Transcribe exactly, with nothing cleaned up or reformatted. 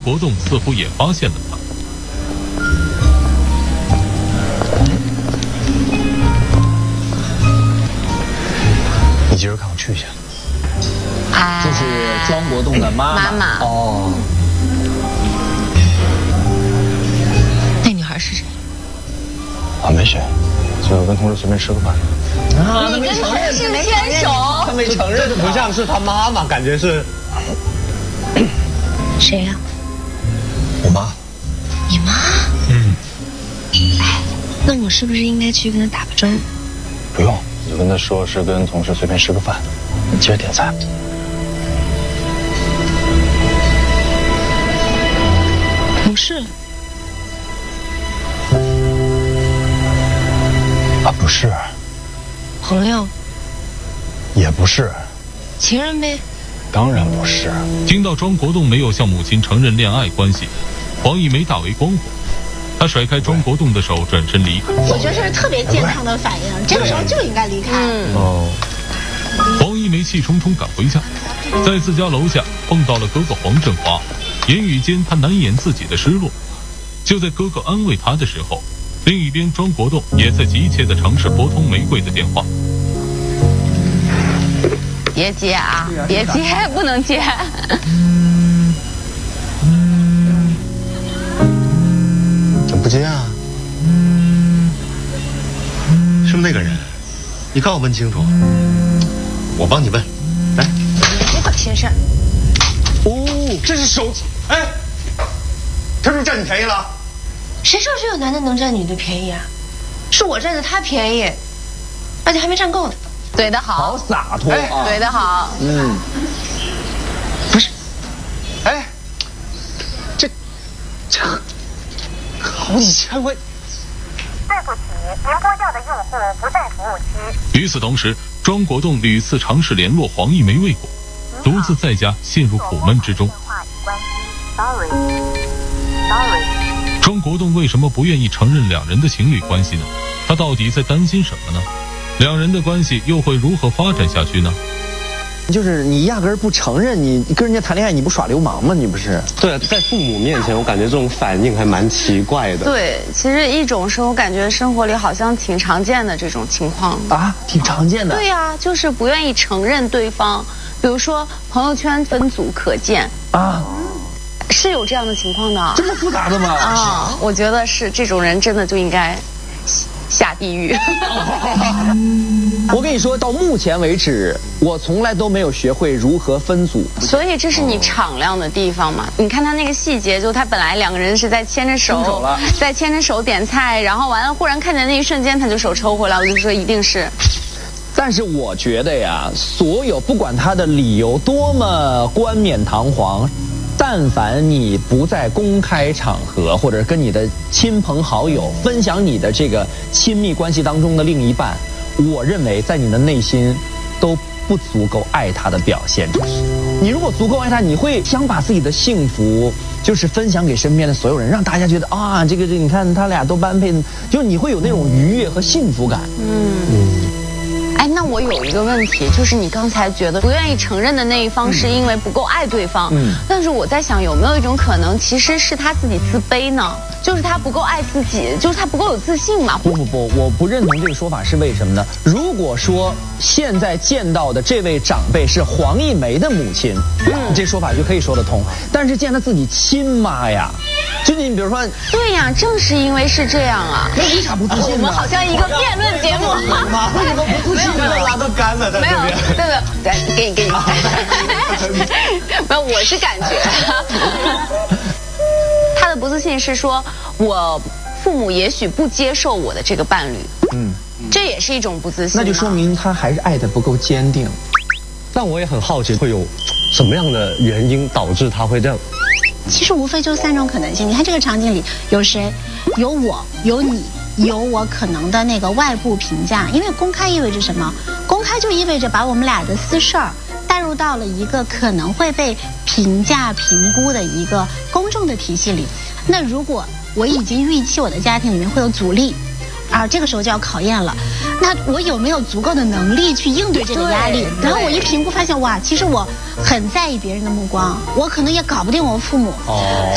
国栋似乎也发现了他。 你今儿看我去一下。 哎， 这是庄国栋的妈妈。 妈妈哦。 那女孩是谁？ 啊，没谁，就跟同事随便吃个饭。 啊， 你跟同事牵手？ 他没承认， 不像是他妈妈，感觉是。 谁呀、啊？ 我妈。 你妈？ 嗯。 哎，那我是不是应该去跟她打个招呼？ 不用，你就跟她说是跟同事随便吃个饭，你接着点菜。 同事？ 啊，不是。 朋友？ 也不是。 情人呗？ 当然不是。 听到庄国栋没有向母亲承认恋爱关系，黄一梅大为光火。他甩开庄国栋的手，转身离开。 我觉得这是特别健康的反应，这个时候就应该离开。 嗯。 哦。 黄一梅气冲冲赶回家，在自家楼下碰到了哥哥黄振华，言语间他难掩自己的失落。就在哥哥安慰他的时候，另一边庄国栋也在急切地尝试拨通玫瑰的电话。 别接啊！别接，不能接。 怎么不接啊？是不是那个人？你告诉我问清楚，我帮你问。来， 别管闲事。 哦，这是手机。哎，他是不是占你便宜了？ 谁说只有男的能占女的便宜啊？是我占的他便宜，而且还没占够呢。 怼得好， 好洒脱啊！ 怼得好。 嗯。 不是。哎，这这好几千块。 对不起，您拨叫的用户不在服务区。 与此同时，庄国栋屡次尝试联络黄一梅未果，独自在家陷入苦闷之中。 Sorry, sorry。 庄国栋为什么不愿意承认两人的情侣关系呢？他到底在担心什么呢？两人的关系又会如何发展下去呢？ 就是你压根儿不承认你跟人家谈恋爱，你不耍流氓吗？你不是？ 对啊，在父母面前，我感觉这种反应还蛮奇怪的。 对，其实一种是我感觉生活里好像挺常见的这种情况啊，挺常见的。 对呀、啊，就是不愿意承认对方，比如说朋友圈分组可见啊， 是有这样的情况的。 这么复杂的吗？ 啊，我觉得是这种人真的就应该下地狱。 我跟你说，到目前为止，我从来都没有学会如何分组。 所以这是你敞亮的地方嘛？你看他那个细节，就他本来两个人是在牵着手， 手了在牵着手点菜，然后完了忽然看见那一瞬间，他就手抽回来，我就说一定是。 但是我觉得呀，所有不管他的理由多么冠冕堂皇，但凡你不在公开场合或者跟你的亲朋好友分享你的这个亲密关系当中的另一半，我认为在你的内心都不足够爱他的表现。你如果足够爱他，你会想把自己的幸福就是分享给身边的所有人，让大家觉得啊，这个这你看他俩都般配，就你会有那种愉悦和幸福感。 嗯。嗯哎，那我有一个问题，就是你刚才觉得不愿意承认的那一方是因为不够爱对方，嗯，但是我在想有没有一种可能，其实是他自己自卑呢？就是他不够爱自己，就是他不够有自信嘛？ 不不不，我不认同这个说法，是为什么呢？如果说现在见到的这位长辈是黄一梅的母亲，嗯，这说法就可以说得通。但是见他自己亲妈呀，就你比如说， 对呀，正是因为是这样啊， 那你咋不自信呢？ 我们好像一个辩论节目， 妈为什么不自信？ 现在拉都干了，在这边。 没有，对对，对，给你给你。没有，我是感觉。他的不自信是说，我父母也许不接受我的这个伴侣，嗯，这也是一种不自信。 那就说明他还是爱的不够坚定。 但我也很好奇，会有什么样的原因导致他会这样？ 其实无非就三种可能性。你看这个场景里有谁？有我，有你，有我可能的那个外部评价。因为公开意味着什么？公开就意味着把我们俩的私事儿带入到了一个可能会被评价评估的一个公众的体系里。那如果我已经预期我的家庭里面会有阻力，啊，这个时候就要考验了。那我有没有足够的能力去应对这个压力？然后我一评估发现，哇，其实我很在意别人的目光，我可能也搞不定我父母。哦。